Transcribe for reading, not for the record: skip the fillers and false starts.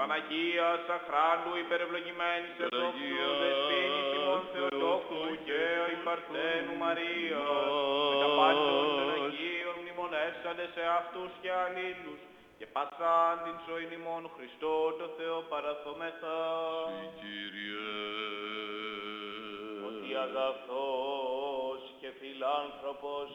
Παναγίας αχράντου υπερευλογημένης εδόξου δεσποίνης ημών Θεοτόκου και υπαρθένου Μαρία, με τα πάντων των Αγίων μνημονέσαντε σε αυτούς και αλλήλους, και πάσαν την ζωήν ημών Χριστό το Θεό παραθόμεθα. Κύριε. Ότι αγαθός και φιλάνθρωπος